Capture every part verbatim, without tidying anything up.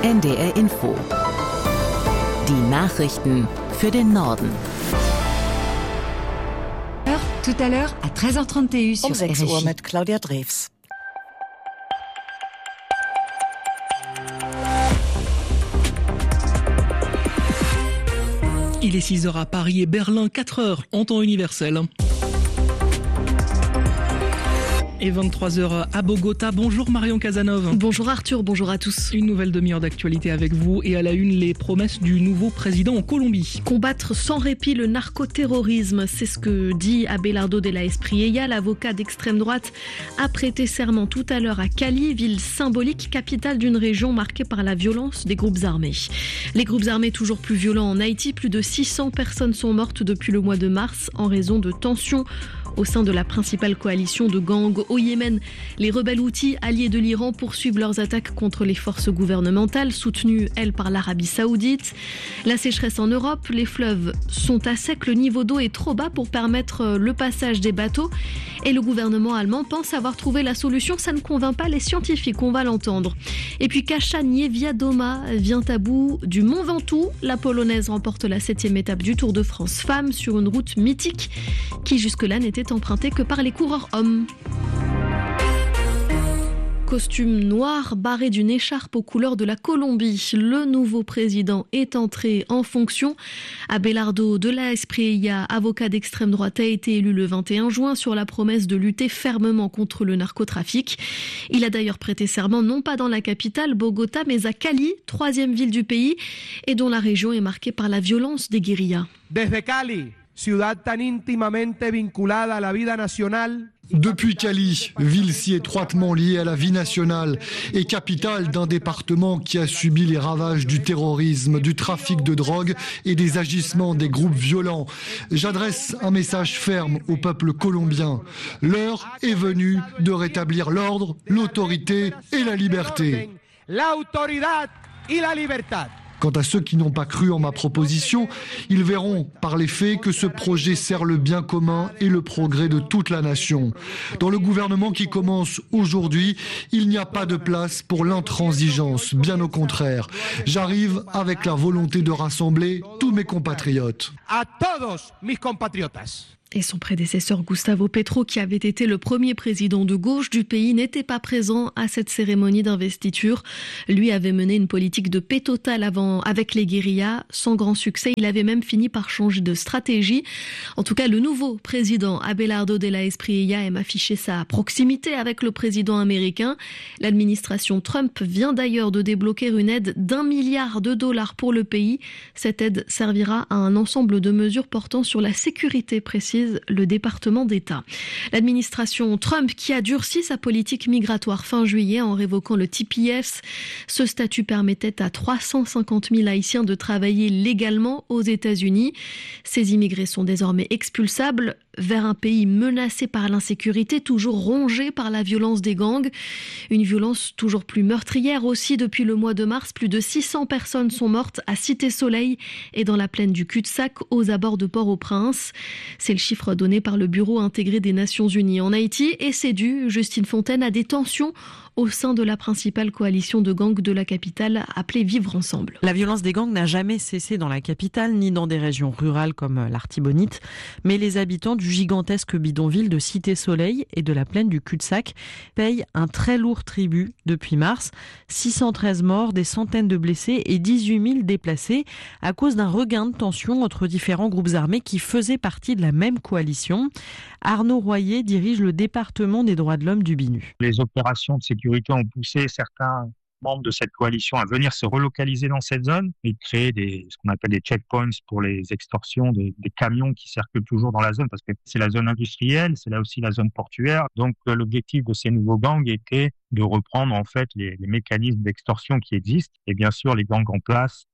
N D R Info. Die Nachrichten für den Norden. Tout à l'heure à treize heures trente et un sur um R F I. sechs Uhr mit Claudia Drews. Il est six heures à Paris et Berlin, quatre heures en temps universel. Et vingt-trois heures à Bogota. Bonjour Marion Casanov. Bonjour Arthur, bonjour à tous. Une nouvelle demi-heure d'actualité avec vous et à la une, les promesses du nouveau président en Colombie. Combattre sans répit le narcoterrorisme, c'est ce que dit Abelardo de la Espriella, l'avocat d'extrême droite, a prêté serment tout à l'heure à Cali, ville symbolique, capitale d'une région marquée par la violence des groupes armés. Les groupes armés toujours plus violents en Haïti, plus de six cents personnes sont mortes depuis le mois de mars en raison de tensions au sein de la principale coalition de gangs au Yémen. Les rebelles houthis, alliés de l'Iran, poursuivent leurs attaques contre les forces gouvernementales, soutenues, elles, par l'Arabie Saoudite. La sécheresse en Europe, les fleuves sont à sec, le niveau d'eau est trop bas pour permettre le passage des bateaux. Et le gouvernement allemand pense avoir trouvé la solution. Ça ne convainc pas les scientifiques, on va l'entendre. Et puis Kasia Niewiadoma vient à bout du Mont Ventoux. La Polonaise remporte la septième étape du Tour de France Femmes sur une route mythique qui jusque-là n'était emprunté que par les coureurs hommes. Costume noir barré d'une écharpe aux couleurs de la Colombie. Le nouveau président est entré en fonction. Abelardo de la Espriella, avocat d'extrême droite, a été élu le vingt et un juin sur la promesse de lutter fermement contre le narcotrafic. Il a d'ailleurs prêté serment non pas dans la capitale, Bogota, mais à Cali, troisième ville du pays, et dont la région est marquée par la violence des guérillas. Desde Cali, ciudad tan íntimamente vinculada a la vida nacional. Depuis Cali, ville si étroitement liée à la vie nationale et capitale d'un département qui a subi les ravages du terrorisme, du trafic de drogue et des agissements des groupes violents, j'adresse un message ferme au peuple colombien. L'heure est venue de rétablir l'ordre, l'autorité et la liberté. L'autoridad y la libertad. Quant à ceux qui n'ont pas cru en ma proposition, ils verront par les faits que ce projet sert le bien commun et le progrès de toute la nation. Dans le gouvernement qui commence aujourd'hui, il n'y a pas de place pour l'intransigeance, bien au contraire. J'arrive avec la volonté de rassembler tous mes compatriotes. A todos mis compatriotas. Et son prédécesseur Gustavo Petro, qui avait été le premier président de gauche du pays, n'était pas présent à cette cérémonie d'investiture. Lui avait mené une politique de paix totale avant, avec les guérillas, sans grand succès. Il avait même fini par changer de stratégie. En tout cas, le nouveau président Abelardo de la Espriella aime afficher sa proximité avec le président américain. L'administration Trump vient d'ailleurs de débloquer une aide d'un milliard de dollars pour le pays. Cette aide servira à un ensemble de mesures portant sur la sécurité précise le département d'État. L'administration Trump qui a durci sa politique migratoire fin juillet en révoquant le T P S. Ce statut permettait à trois cent cinquante mille Haïtiens de travailler légalement aux États-Unis. Ces immigrés sont désormais expulsables vers un pays menacé par l'insécurité, toujours rongé par la violence des gangs. Une violence toujours plus meurtrière aussi depuis le mois de mars. Plus de six cents personnes sont mortes à Cité-Soleil et dans la plaine du cul-de-sac aux abords de Port-au-Prince. C'est le chiffre donné par le Bureau intégré des Nations Unies en Haïti et c'est dû, Justine Fontaine, à des tensions au sein de la principale coalition de gangs de la capitale appelée Vivre Ensemble. La violence des gangs n'a jamais cessé dans la capitale ni dans des régions rurales comme l'Artibonite, mais les habitants du gigantesque bidonville de Cité-Soleil et de la plaine du cul-de-sac payent un très lourd tribut depuis mars. six cent treize morts, des centaines de blessés et dix-huit mille déplacés à cause d'un regain de tension entre différents groupes armés qui faisaient partie de la même coalition. Arnaud Royer dirige le département des droits de l'homme du B I N U. Les opérations de sécurité ont poussé certains membres de cette coalition à venir se relocaliser dans cette zone et créer des, ce qu'on appelle des checkpoints pour les extorsions des, des camions qui circulent toujours dans la zone parce que c'est la zone industrielle, c'est là aussi la zone portuaire. Donc l'objectif de ces nouveaux gangs était de reprendre en fait les, les mécanismes d'extorsion qui existent et bien sûr les gangs en place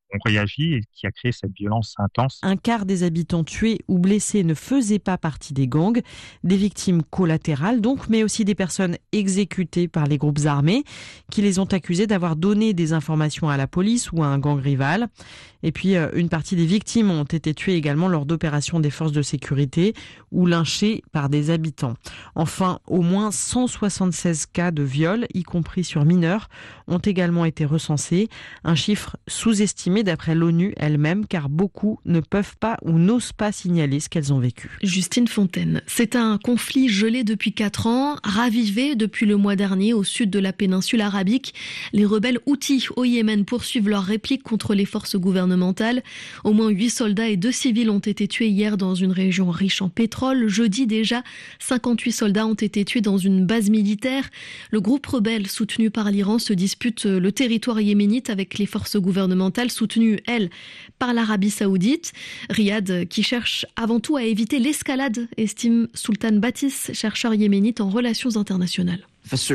ont réagi et qui a créé cette violence intense. Un quart des habitants tués ou blessés ne faisaient pas partie des gangs, des victimes collatérales donc, mais aussi des personnes exécutées par les groupes armés qui les ont accusés d'avoir donné des informations à la police ou à un gang rival. Et puis une partie des victimes ont été tuées également lors d'opérations des forces de sécurité ou lynchées par des habitants. Enfin, au moins cent soixante-seize cas de viol, y compris sur mineurs, ont également été recensés, un chiffre sous-estimé d'après l'ONU elle-même, car beaucoup ne peuvent pas ou n'osent pas signaler ce qu'elles ont vécu. Justine Fontaine, c'est un conflit gelé depuis quatre ans, ravivé depuis le mois dernier au sud de la péninsule arabique. Les rebelles Houthis au Yémen poursuivent leur réplique contre les forces gouvernementales. Au moins huit soldats et deux civils ont été tués hier dans une région riche en pétrole. Jeudi déjà, cinquante-huit soldats ont été tués dans une base militaire. Le groupe rebelle soutenu par l'Iran se dispute le territoire yéménite avec les forces gouvernementales soutenues, elles, par l'Arabie Saoudite. Riyad, qui cherche avant tout à éviter l'escalade, estime Sultan Batis, chercheur yéménite en relations internationales.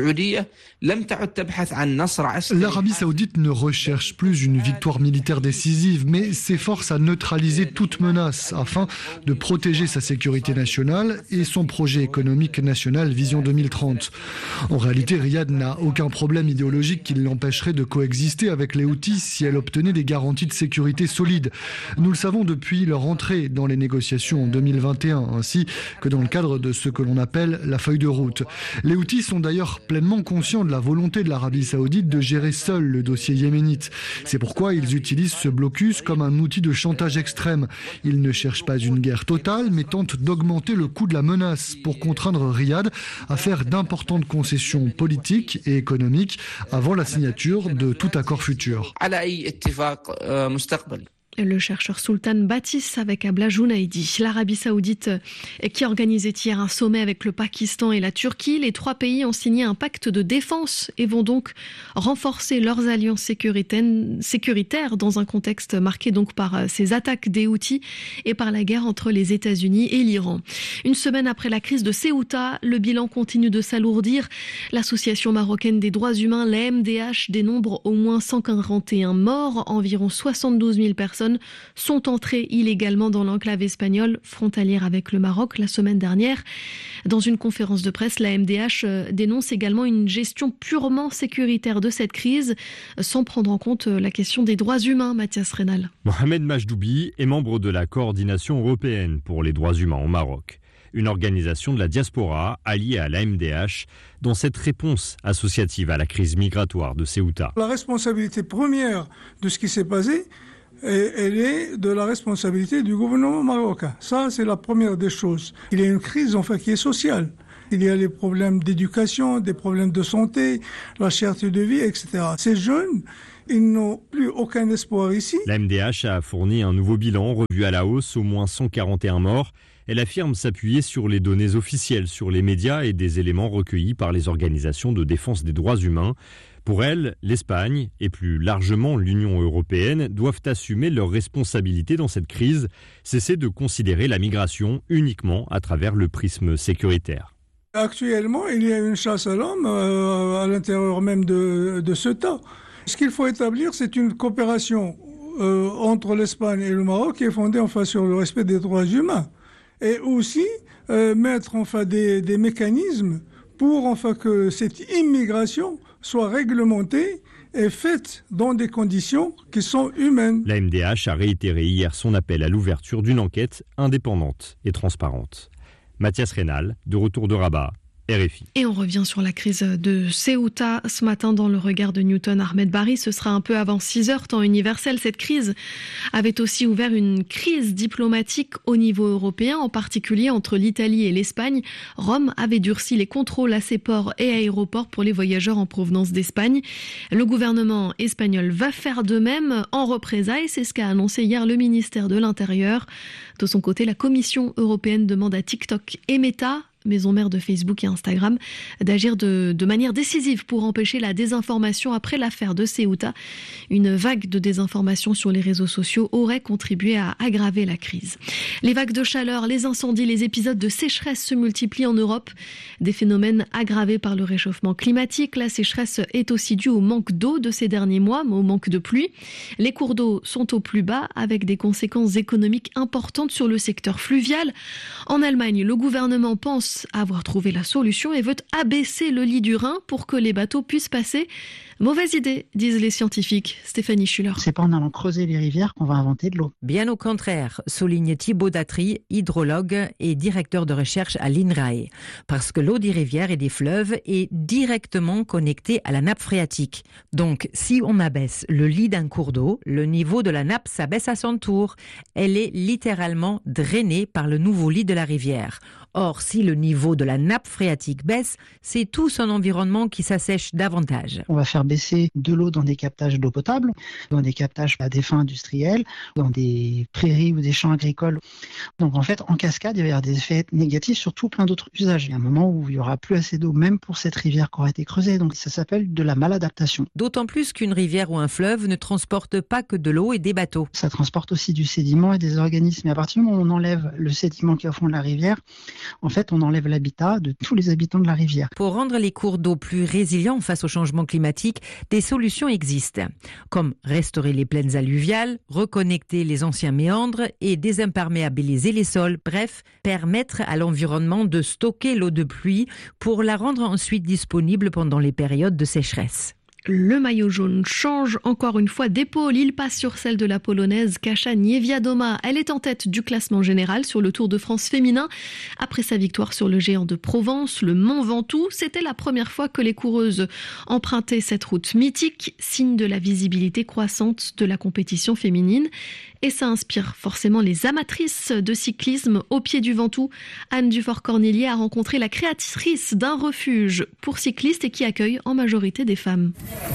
L'Arabie Saoudite ne recherche plus une victoire militaire décisive, mais s'efforce à neutraliser toute menace afin de protéger sa sécurité nationale et son projet économique national Vision deux mille trente. En réalité, Riyad n'a aucun problème idéologique qui l'empêcherait de coexister avec les Houthis si elle obtenait des garanties de sécurité solides. Nous le savons depuis leur entrée dans les négociations en deux mille vingt et un, ainsi que dans le cadre de ce que l'on appelle la feuille de route. Les Houthis sont d'ailleurs pleinement conscients de la volonté de l'Arabie Saoudite de gérer seul le dossier yéménite. C'est pourquoi ils utilisent ce blocus comme un outil de chantage extrême. Ils ne cherchent pas une guerre totale, mais tentent d'augmenter le coût de la menace pour contraindre Riyad à faire d'importantes concessions politiques et économiques avant la signature de tout accord futur. Le chercheur Sultan Batis avec Abla Jounaidi. L'Arabie Saoudite qui organisait hier un sommet avec le Pakistan et la Turquie. Les trois pays ont signé un pacte de défense et vont donc renforcer leurs alliances sécuritaires dans un contexte marqué donc par ces attaques des Houthis et par la guerre entre les États-Unis et l'Iran. Une semaine après la crise de Ceuta, le bilan continue de s'alourdir. L'association marocaine des droits humains, l'A M D H, dénombre au moins cent quarante et un morts, environ soixante-douze mille personnes sont entrées illégalement dans l'enclave espagnole frontalière avec le Maroc la semaine dernière. Dans une conférence de presse, l'A M D H dénonce également une gestion purement sécuritaire de cette crise, sans prendre en compte la question des droits humains. Mathias Rénal. Mohamed Majdoubi est membre de la coordination européenne pour les droits humains au Maroc, une organisation de la diaspora alliée à l'A M D H dans cette réponse associative à la crise migratoire de Ceuta. La responsabilité première de ce qui s'est passé, elle est de la responsabilité du gouvernement marocain. Ça, c'est la première des choses. Il y a une crise, enfin, qui est sociale. Il y a les problèmes d'éducation, des problèmes de santé, la cherté de vie, et cetera. Ces jeunes, ils n'ont plus aucun espoir ici. L'A M D H a fourni un nouveau bilan revu à la hausse, au moins cent quarante et un morts. Elle affirme s'appuyer sur les données officielles, sur les médias et des éléments recueillis par les organisations de défense des droits humains. Pour elle, l'Espagne et plus largement l'Union européenne doivent assumer leurs responsabilités dans cette crise, cesser de considérer la migration uniquement à travers le prisme sécuritaire. Actuellement, il y a une chasse à l'homme euh, à l'intérieur même de, de Ceuta. Ce qu'il faut établir, c'est une coopération euh, entre l'Espagne et le Maroc qui est fondée enfin sur le respect des droits humains. Et aussi euh, mettre enfin des, des mécanismes pour enfin que cette immigration soit réglementée et faite dans des conditions qui sont humaines. L'A M D H a réitéré hier son appel à l'ouverture d'une enquête indépendante et transparente. Mathias Rénal, de retour de Rabat, R F I. Et on revient sur la crise de Ceuta ce matin dans le regard de Newton Ahmed Barry. Ce sera un peu avant six heures, temps universel. Cette crise avait aussi ouvert une crise diplomatique au niveau européen, en particulier entre l'Italie et l'Espagne. Rome avait durci les contrôles à ses ports et aéroports pour les voyageurs en provenance d'Espagne. Le gouvernement espagnol va faire de même en représailles. C'est ce qu'a annoncé hier le ministère de l'Intérieur. De son côté, la Commission européenne demande à TikTok et Meta maison mère de Facebook et Instagram, d'agir de, de manière décisive pour empêcher la désinformation après l'affaire de Ceuta. Une vague de désinformation sur les réseaux sociaux aurait contribué à aggraver la crise. Les vagues de chaleur, les incendies, les épisodes de sécheresse se multiplient en Europe. Des phénomènes aggravés par le réchauffement climatique. La sécheresse est aussi due au manque d'eau de ces derniers mois, mais au manque de pluie. Les cours d'eau sont au plus bas, avec des conséquences économiques importantes sur le secteur fluvial. En Allemagne, le gouvernement pense avoir trouvé la solution et veut abaisser le lit du Rhin pour que les bateaux puissent passer. Mauvaise idée, disent les scientifiques. Stéphanie Schuller. C'est pas en allant creuser les rivières qu'on va inventer de l'eau. Bien au contraire, souligne Thibaut Datry, hydrologue et directeur de recherche à l'INRAE. Parce que l'eau des rivières et des fleuves est directement connectée à la nappe phréatique. Donc, si on abaisse le lit d'un cours d'eau, le niveau de la nappe s'abaisse à son tour. Elle est littéralement drainée par le nouveau lit de la rivière. Or, si le niveau de la nappe phréatique baisse, c'est tout son environnement qui s'assèche davantage. On va faire baisser de l'eau dans des captages d'eau potable, dans des captages à des fins industrielles, dans des prairies ou des champs agricoles. Donc en fait, en cascade, il va y avoir des effets négatifs sur tout plein d'autres usages. Il y a un moment où il n'y aura plus assez d'eau, même pour cette rivière qui aura été creusée. Donc ça s'appelle de la maladaptation. D'autant plus qu'une rivière ou un fleuve ne transporte pas que de l'eau et des bateaux. Ça transporte aussi du sédiment et des organismes. Et à partir du moment où on enlève le sédiment qui est au fond de la rivière, en fait, on enlève l'habitat de tous les habitants de la rivière. Pour rendre les cours d'eau plus résilients face au changement climatique, des solutions existent, comme restaurer les plaines alluviales, reconnecter les anciens méandres et désimperméabiliser les sols. Bref, permettre à l'environnement de stocker l'eau de pluie pour la rendre ensuite disponible pendant les périodes de sécheresse. Le maillot jaune change encore une fois d'épaule. Il passe sur celle de la Polonaise Kasia Niewiadoma. Elle est en tête du classement général sur le Tour de France féminin. Après sa victoire sur le géant de Provence, le Mont Ventoux, c'était la première fois que les coureuses empruntaient cette route mythique, signe de la visibilité croissante de la compétition féminine. Et ça inspire forcément les amatrices de cyclisme. Au pied du Ventoux, Anne Dufort-Cornillier a rencontré la créatrice d'un refuge pour cyclistes et qui accueille en majorité des femmes.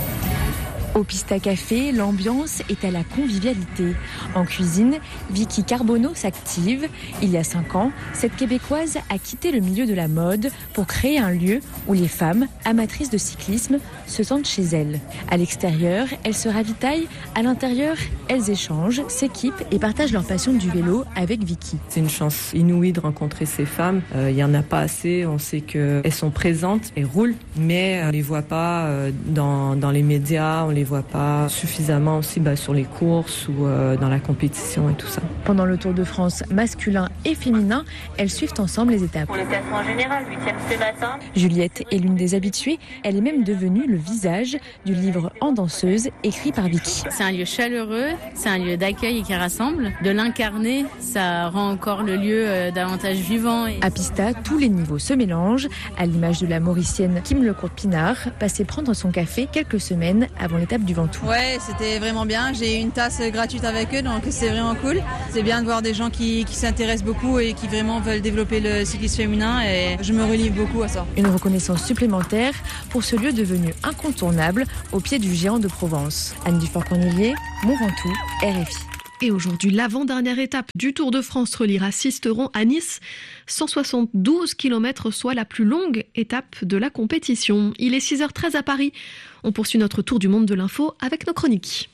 Au Pista Café, l'ambiance est à la convivialité. En cuisine, Vicky Carbonneau s'active. Il y a cinq ans, cette Québécoise a quitté le milieu de la mode pour créer un lieu où les femmes, amatrices de cyclisme, se sentent chez elles. À l'extérieur, elles se ravitaillent. À l'intérieur, elles échangent, s'équipent et partagent leur passion du vélo avec Vicky. C'est une chance inouïe de rencontrer ces femmes. Il euh, n'y en a pas assez. On sait qu'elles sont présentes, elles roulent, mais on ne les voit pas euh, dans, dans les médias, on les voit pas suffisamment aussi bah, sur les courses ou euh, dans la compétition et tout ça. Pendant le Tour de France masculin et féminin, elles suivent ensemble les étapes. Pour le classement général, huitième ce matin. Juliette est l'une des habituées. Elle est même devenue le visage du livre En danseuse, écrit par Vicky. C'est un lieu chaleureux, c'est un lieu d'accueil et qui rassemble. De l'incarner, ça rend encore le lieu euh, davantage vivant. Et... À Pista, tous les niveaux se mélangent, à l'image de la Mauricienne Kim Lecourt-Pinard, passée prendre son café quelques semaines avant l'étape du Ventoux. Ouais, c'était vraiment bien. J'ai eu une tasse gratuite avec eux, donc c'est vraiment cool. C'est bien de voir des gens qui, qui s'intéressent beaucoup et qui vraiment veulent développer le cyclisme féminin et je me relie beaucoup à ça. Une reconnaissance supplémentaire pour ce lieu devenu incontournable au pied du géant de Provence. Anne Dufort-Cornillier, Mont Ventoux, R F I. Et aujourd'hui, l'avant-dernière étape du Tour de France reliera Sisteron à Nice. cent soixante-douze kilomètres, soit la plus longue étape de la compétition. Il est six heures treize à Paris. On poursuit notre tour du monde de l'info avec nos chroniques.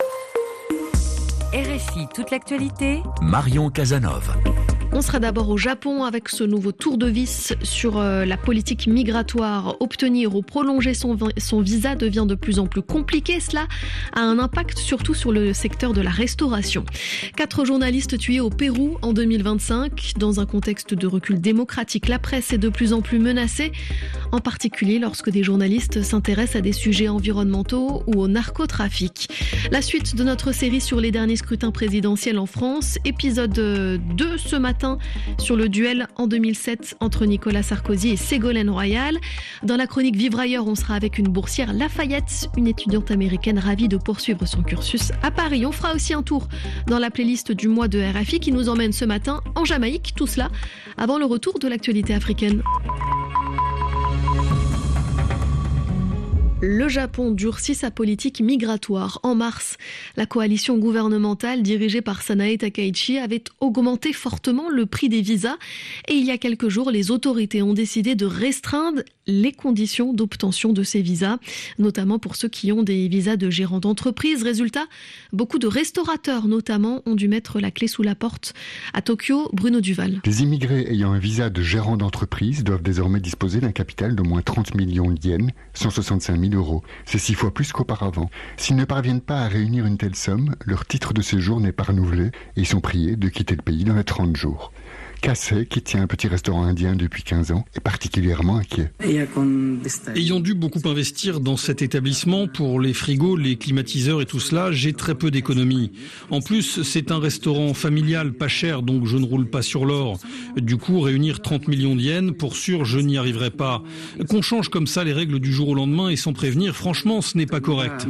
R F I, toute l'actualité. Marion Casanov. On sera d'abord au Japon avec ce nouveau tour de vis sur euh, la politique migratoire. Obtenir ou prolonger son, son visa devient de plus en plus compliqué. Cela a un impact surtout sur le secteur de la restauration. Quatre journalistes tués au Pérou en deux mille vingt-cinq. Dans un contexte de recul démocratique, la presse est de plus en plus menacée, en particulier lorsque des journalistes s'intéressent à des sujets environnementaux ou au narcotrafic. La suite de notre série sur les derniers scrutins présidentiels en France, épisode deux ce matin, sur le duel en deux mille sept entre Nicolas Sarkozy et Ségolène Royal. Dans la chronique Vivre ailleurs, on sera avec une boursière Lafayette, une étudiante américaine ravie de poursuivre son cursus à Paris. On fera aussi un tour dans la playlist du mois de R F I qui nous emmène ce matin en Jamaïque. Tout cela avant le retour de l'actualité africaine. Le Japon durcit sa politique migratoire. En mars, la coalition gouvernementale dirigée par Sanae Takaichi avait augmenté fortement le prix des visas et il y a quelques jours, les autorités ont décidé de restreindre les conditions d'obtention de ces visas, notamment pour ceux qui ont des visas de gérants d'entreprise. Résultat, beaucoup de restaurateurs notamment ont dû mettre la clé sous la porte. À Tokyo, Bruno Duval. Les immigrés ayant un visa de gérant d'entreprise doivent désormais disposer d'un capital d'au moins trente millions de yens, cent soixante-cinq mille euros. C'est six fois plus qu'auparavant. S'ils ne parviennent pas à réunir une telle somme, leur titre de séjour n'est pas renouvelé et ils sont priés de quitter le pays dans les trente jours. Cassé, qui tient un petit restaurant indien depuis quinze ans, est particulièrement inquiet. Ayant dû beaucoup investir dans cet établissement pour les frigos, les climatiseurs et tout cela, j'ai très peu d'économies. En plus, c'est un restaurant familial pas cher, donc je ne roule pas sur l'or. Du coup, réunir trente millions de yens, pour sûr, je n'y arriverai pas. Qu'on change comme ça les règles du jour au lendemain et sans prévenir, franchement, ce n'est pas correct.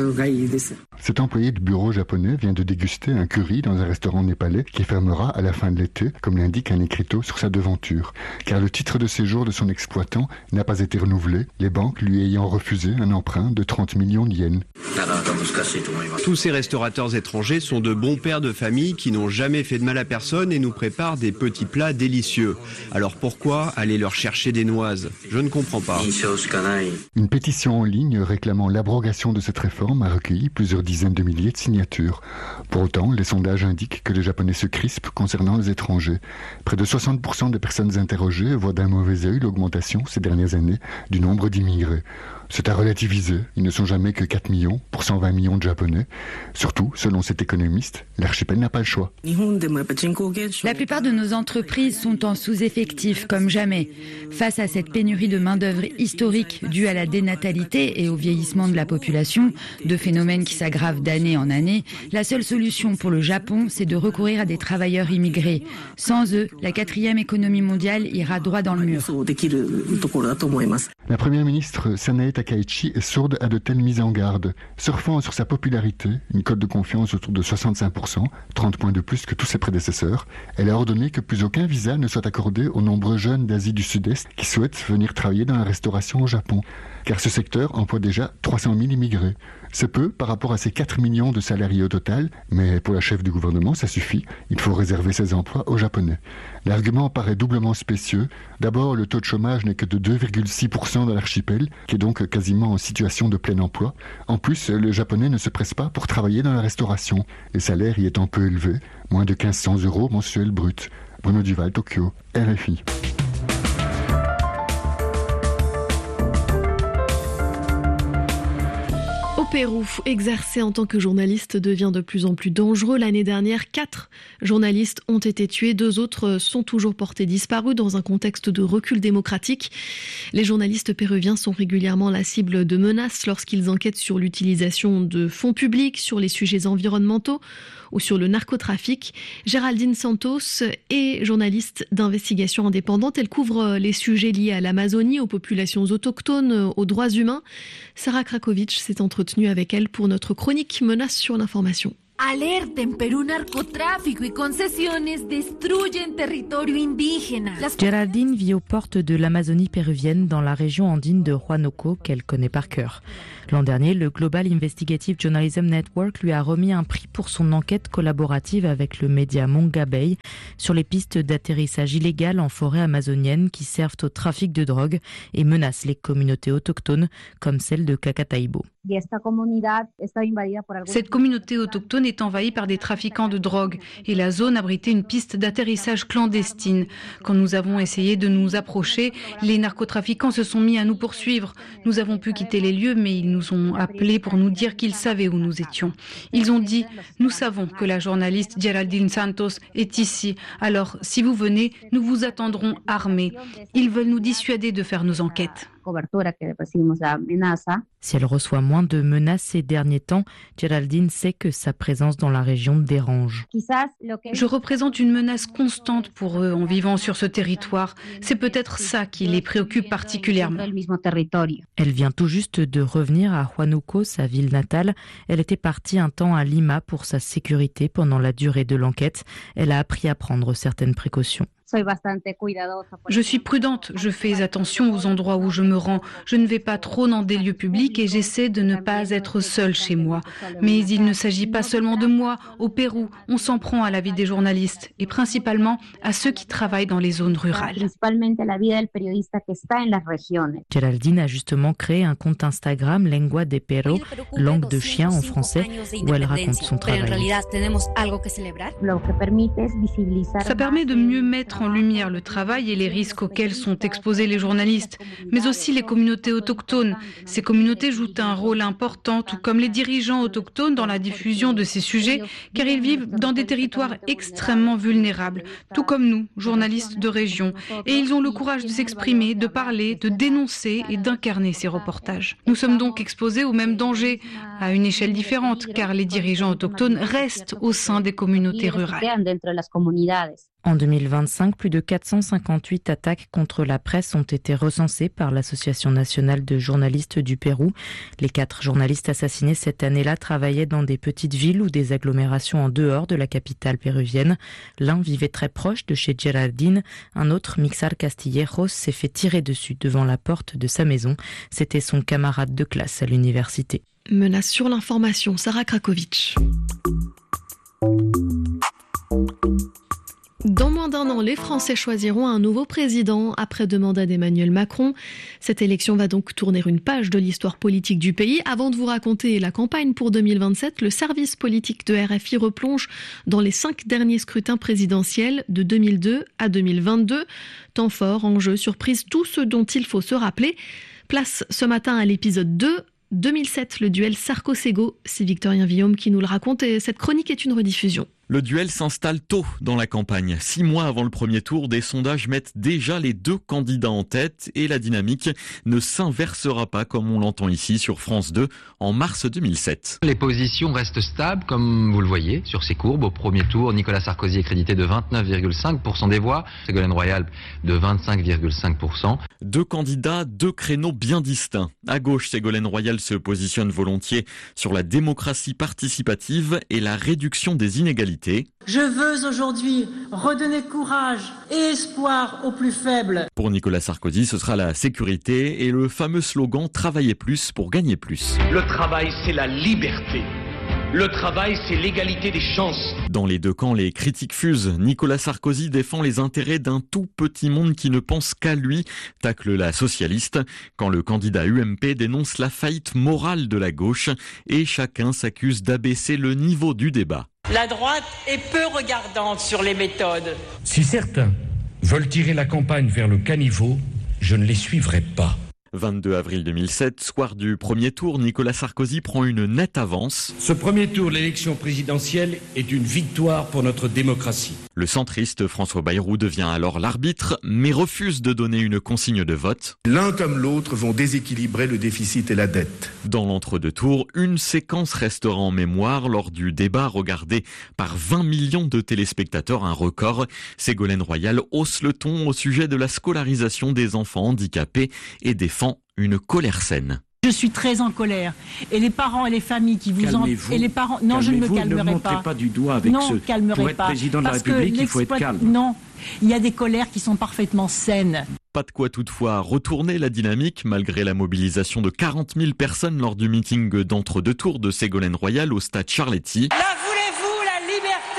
Cet employé de bureau japonais vient de déguster un curry dans un restaurant népalais qui fermera à la fin de l'été, comme l'indique un écriteau sur sa devanture, car le titre de séjour de son exploitant n'a pas été renouvelé, les banques lui ayant refusé un emprunt de trente millions de yens. Tous ces restaurateurs étrangers sont de bons pères de famille qui n'ont jamais fait de mal à personne et nous préparent des petits plats délicieux. Alors pourquoi aller leur chercher des noises ? Je ne comprends pas. Une pétition en ligne réclamant l'abrogation de cette réforme a recueilli plusieurs dizaines de milliers de signatures. Pour autant, les sondages indiquent que les Japonais se crispent concernant les étrangers. Près de soixante pour cent des personnes interrogées voient d'un mauvais œil l'augmentation ces dernières années du nombre d'immigrés. C'est à relativiser, ils ne sont jamais que quatre millions pour cent vingt millions de Japonais. Surtout, selon cet économiste, l'archipel n'a pas le choix. La plupart de nos entreprises sont en sous-effectif comme jamais. Face à cette pénurie de main-d'œuvre historique due à la dénatalité et au vieillissement de la population, deux phénomènes qui s'aggravent d'année en année, la seule solution pour le Japon, c'est de recourir à des travailleurs immigrés. Sans eux, la quatrième économie mondiale ira droit dans le mur. La première ministre Sanae Takaichi est sourde à de telles mises en garde. Surfant sur sa popularité, une cote de confiance autour de soixante-cinq pour cent, trente points de plus que tous ses prédécesseurs, elle a ordonné que plus aucun visa ne soit accordé aux nombreux jeunes d'Asie du Sud-Est qui souhaitent venir travailler dans la restauration au Japon, car ce secteur emploie déjà trois cent mille immigrés. C'est peu par rapport à ces quatre millions de salariés au total, mais pour la chef du gouvernement, ça suffit. Il faut réserver ces emplois aux Japonais. L'argument paraît doublement spécieux. D'abord, le taux de chômage n'est que de deux virgule six pour cent dans l'archipel, qui est donc quasiment en situation de plein emploi. En plus, les Japonais ne se pressent pas pour travailler dans la restauration. Les salaires y étant peu élevés, moins de mille cinq cents euros mensuels bruts. Bruno Duval, Tokyo, R F I. Au Pérou, exercer en tant que journaliste devient de plus en plus dangereux. L'année dernière, quatre journalistes ont été tués, deux autres sont toujours portés disparus dans un contexte de recul démocratique. Les journalistes péruviens sont régulièrement la cible de menaces lorsqu'ils enquêtent sur l'utilisation de fonds publics, sur les sujets environnementaux ou sur le narcotrafic. Géraldine Santos est journaliste d'investigation indépendante. Elle couvre les sujets liés à l'Amazonie, aux populations autochtones, aux droits humains. Sarah Krakovic s'est entretenue avec elle pour notre chronique Menaces sur l'information. Alerta, en Perú narcotráfico y concesiones destruyen territorio indígena. Géraldine vit aux portes de l'Amazonie péruvienne dans la région andine de Huánuco qu'elle connaît par cœur. L'an dernier, le Global Investigative Journalism Network lui a remis un prix pour son enquête collaborative avec le média Manga Bay sur les pistes d'atterrissage illégal en forêt amazonienne qui servent au trafic de drogue et menacent les communautés autochtones comme celle de Cacataíbo. Cette communauté autochtone est envahie par des trafiquants de drogue et la zone abritait une piste d'atterrissage clandestine. Quand nous avons essayé de nous approcher, les narcotrafiquants se sont mis à nous poursuivre. Nous avons pu quitter les lieux, mais ils nous ont appelés pour nous dire qu'ils savaient où nous étions. Ils ont dit « Nous savons que la journaliste Géraldine Santos est ici, alors si vous venez, nous vous attendrons armés. » Ils veulent nous dissuader de faire nos enquêtes. Si elle reçoit moins de menaces ces derniers temps, Géraldine sait que sa présence dans la région dérange. Je représente une menace constante pour eux en vivant sur ce territoire. C'est peut-être ça qui les préoccupe particulièrement. Elle vient tout juste de revenir à Huánuco, sa ville natale. Elle était partie un temps à Lima pour sa sécurité pendant la durée de l'enquête. Elle a appris à prendre certaines précautions. Je suis prudente, je fais attention aux endroits où je me rends. Je ne vais pas trop dans des lieux publics et j'essaie de ne pas être seule chez moi. Mais il ne s'agit pas seulement de moi. Au Pérou, on s'en prend à la vie des journalistes et principalement à ceux qui travaillent dans les zones rurales. Geraldine a justement créé un compte Instagram Lengua de Perro, langue de chien en français, où elle raconte son travail. Ça permet de mieux mettre en lumière le travail et les risques auxquels sont exposés les journalistes, mais aussi les communautés autochtones. Ces communautés jouent un rôle important, tout comme les dirigeants autochtones, dans la diffusion de ces sujets, car ils vivent dans des territoires extrêmement vulnérables, tout comme nous, journalistes de région. Et ils ont le courage de s'exprimer, de parler, de dénoncer et d'incarner ces reportages. Nous sommes donc exposés aux mêmes dangers, à une échelle différente, car les dirigeants autochtones restent au sein des communautés rurales. En deux mille vingt-cinq, plus de quatre cent cinquante-huit attaques contre la presse ont été recensées par l'Association nationale de journalistes du Pérou. Les quatre journalistes assassinés cette année-là travaillaient dans des petites villes ou des agglomérations en dehors de la capitale péruvienne. L'un vivait très proche de chez Geraldine. Un autre, Mixar Castillejos, s'est fait tirer dessus devant la porte de sa maison. C'était son camarade de classe à l'université. Menace sur l'information, Sarah Krakovic. Dans moins d'un an, les Français choisiront un nouveau président après deux mandats d'Emmanuel Macron. Cette élection va donc tourner une page de l'histoire politique du pays. Avant de vous raconter la campagne pour deux mille vingt-sept, le service politique de R F I replonge dans les cinq derniers scrutins présidentiels de deux mille deux à deux mille vingt-deux. Temps fort, enjeux, surprises, tout ce dont il faut se rappeler. Place ce matin à l'épisode deux. deux mille sept, le duel Sarko-Ségo. C'est Victorien Villaume qui nous le raconte et cette chronique est une rediffusion. Le duel s'installe tôt dans la campagne. Six mois avant le premier tour, des sondages mettent déjà les deux candidats en tête et la dynamique ne s'inversera pas comme on l'entend ici sur France deux en mars deux mille sept. Les positions restent stables, comme vous le voyez sur ces courbes. Au premier tour, Nicolas Sarkozy est crédité de vingt-neuf virgule cinq pour cent des voix, Ségolène Royal de vingt-cinq virgule cinq pour cent. Deux candidats, deux créneaux bien distincts. À gauche, Ségolène Royal se positionne volontiers sur la démocratie participative et la réduction des inégalités. Je veux aujourd'hui redonner courage et espoir aux plus faibles. Pour Nicolas Sarkozy, ce sera la sécurité et le fameux slogan « Travailler plus pour gagner plus ». Le travail, c'est la liberté. Le travail, c'est l'égalité des chances. Dans les deux camps, les critiques fusent. Nicolas Sarkozy défend les intérêts d'un tout petit monde qui ne pense qu'à lui, tacle la socialiste, quand le candidat U M P dénonce la faillite morale de la gauche et chacun s'accuse d'abaisser le niveau du débat. La droite est peu regardante sur les méthodes. Si certains veulent tirer la campagne vers le caniveau, je ne les suivrai pas. vingt-deux avril deux mille sept, soir du premier tour, Nicolas Sarkozy prend une nette avance. Ce premier tour de l'élection présidentielle est une victoire pour notre démocratie. Le centriste François Bayrou devient alors l'arbitre, mais refuse de donner une consigne de vote. L'un comme l'autre vont déséquilibrer le déficit et la dette. Dans l'entre-deux tours, une séquence restera en mémoire lors du débat regardé par vingt millions de téléspectateurs, un record. Ségolène Royal hausse le ton au sujet de la scolarisation des enfants handicapés et défend une colère saine. Je suis très en colère. Et les parents et les familles qui vous en... Et les parents... Non, je ne me calmerai ne pas. Ne pas du doigt avec non, ce... calmerai Pour être pas. président de la République, il faut être calme. Non, il y a des colères qui sont parfaitement saines. Pas de quoi toutefois retourner la dynamique, malgré la mobilisation de quarante mille personnes lors du meeting d'entre-deux tours de Ségolène Royal au stade Charletti. La voulez-vous, la liberté ?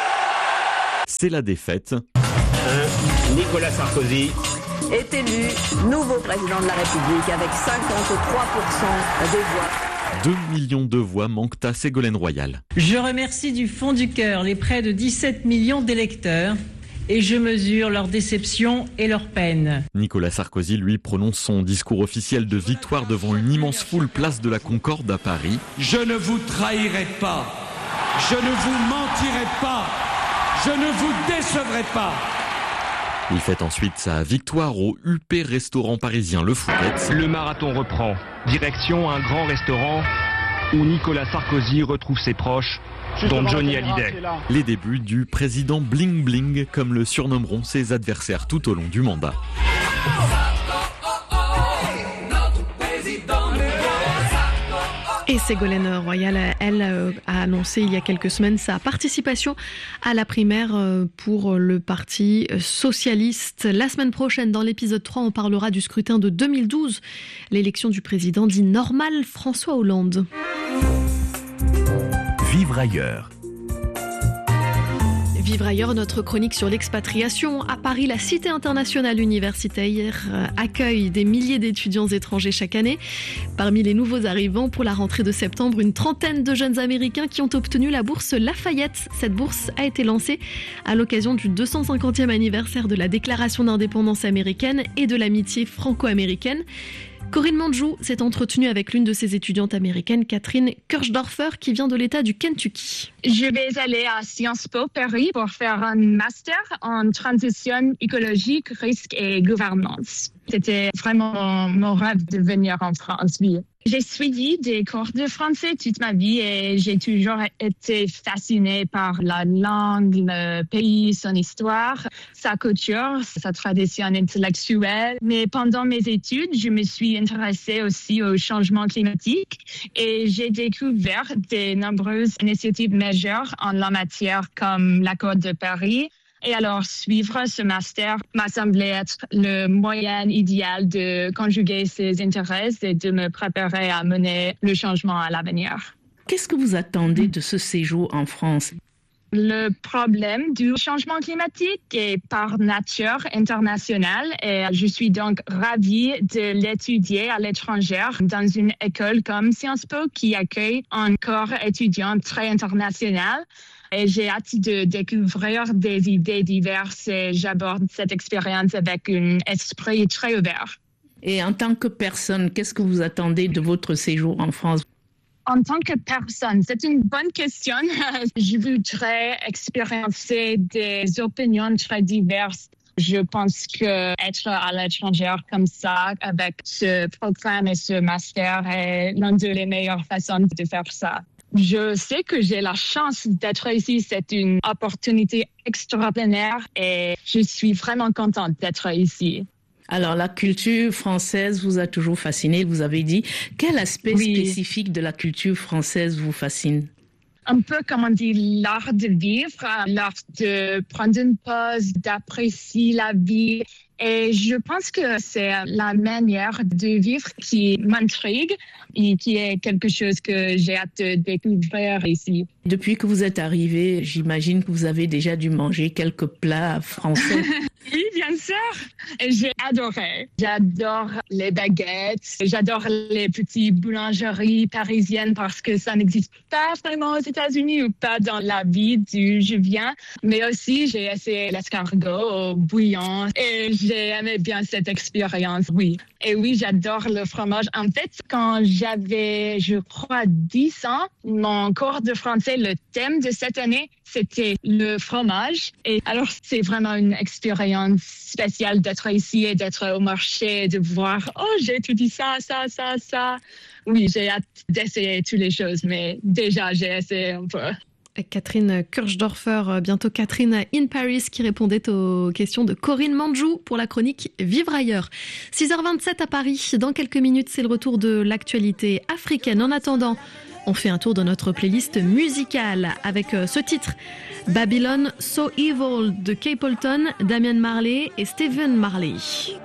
C'est la défaite. Un Nicolas Sarkozy est élu nouveau président de la République avec cinquante-trois pour cent des voix. deux millions de voix manquent à Ségolène Royal. Je remercie du fond du cœur les près de dix-sept millions d'électeurs et je mesure leur déception et leur peine. Nicolas Sarkozy, lui, prononce son discours officiel de victoire devant une immense foule place de la Concorde à Paris. Je ne vous trahirai pas, je ne vous mentirai pas, je ne vous décevrai pas. Il fête ensuite sa victoire au U P restaurant parisien Le Fouquet's. Le marathon reprend. Direction un grand restaurant où Nicolas Sarkozy retrouve ses proches, dont Johnny Hallyday. Les débuts du président Bling Bling, comme le surnommeront ses adversaires tout au long du mandat. Et Ségolène Royal, elle, a annoncé il y a quelques semaines sa participation à la primaire pour le Parti socialiste. La semaine prochaine, dans l'épisode trois, on parlera du scrutin de deux mille douze, l'élection du président dit normal François Hollande. Vivre ailleurs. Vivre ailleurs, notre chronique sur l'expatriation. À Paris, la Cité internationale universitaire accueille des milliers d'étudiants étrangers chaque année. Parmi les nouveaux arrivants pour la rentrée de septembre, une trentaine de jeunes Américains qui ont obtenu la bourse Lafayette. Cette bourse a été lancée à l'occasion du deux cent cinquantième anniversaire de la Déclaration d'indépendance américaine et de l'amitié franco-américaine. Corinne Manjou s'est entretenue avec l'une de ses étudiantes américaines, Catherine Kirchdorfer, qui vient de l'État du Kentucky. Je vais aller à Sciences Po Paris pour faire un master en transition écologique, risque et gouvernance. C'était vraiment mon rêve de venir en France, oui. J'ai suivi des cours de français toute ma vie et j'ai toujours été fascinée par la langue, le pays, son histoire, sa culture, sa tradition intellectuelle. Mais pendant mes études, je me suis intéressée aussi au changement climatique et j'ai découvert de nombreuses initiatives majeures en la matière comme l'accord de Paris. Et alors, suivre ce master m'a semblé être le moyen idéal de conjuguer ces intérêts et de me préparer à mener le changement à l'avenir. Qu'est-ce que vous attendez de ce séjour en France ? Le problème du changement climatique est par nature international et je suis donc ravie de l'étudier à l'étranger dans une école comme Sciences Po qui accueille un corps étudiant très international. Et j'ai hâte de découvrir des idées diverses et j'aborde cette expérience avec un esprit très ouvert. Et en tant que personne, qu'est-ce que vous attendez de votre séjour en France ? En tant que personne, c'est une bonne question. Je voudrais expérimenter des opinions très diverses. Je pense que être à l'étranger comme ça, avec ce programme et ce master, est l'une des meilleures façons de faire ça. Je sais que j'ai la chance d'être ici. C'est une opportunité extraordinaire et je suis vraiment contente d'être ici. Alors, la culture française vous a toujours fasciné, vous avez dit. Quel aspect oui. spécifique de la culture française vous fascine ? Un peu comme on dit, l'art de vivre, l'art de prendre une pause, d'apprécier la vie. Et je pense que c'est la manière de vivre qui m'intrigue et qui est quelque chose que j'ai hâte de découvrir ici. Depuis que vous êtes arrivé, j'imagine que vous avez déjà dû manger quelques plats français. Oui, bien sûr. Et j'ai adoré. J'adore les baguettes. J'adore les petites boulangeries parisiennes parce que ça n'existe pas vraiment aux États-Unis ou pas dans la ville d'où je viens. Mais aussi, j'ai essayé l'escargot au bouillon et j'ai aimé bien cette expérience, oui. Et oui, j'adore le fromage. En fait, quand j'avais, je crois, dix ans, mon cours de français, le thème de cette année, c'était le fromage. Et alors, c'est vraiment une expérience spéciale d'être ici et d'être au marché, de voir, oh, j'ai étudié ça, ça, ça, ça. Oui, j'ai hâte d'essayer toutes les choses, mais déjà, j'ai essayé un peu. Catherine Kirchdorfer, bientôt Catherine in Paris, qui répondait aux questions de Corinne Manjou pour la chronique Vivre ailleurs. six heures vingt-sept à Paris. Dans quelques minutes, c'est le retour de l'actualité africaine. En attendant, on fait un tour de notre playlist musicale avec ce titre Babylon So Evil de Capleton, Damian Marley et Stephen Marley.